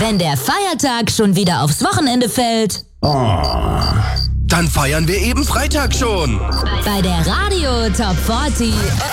wenn der Feiertag schon wieder aufs Wochenende fällt? Oh. Dann feiern wir eben Freitag schon. Bei der Radio Top 40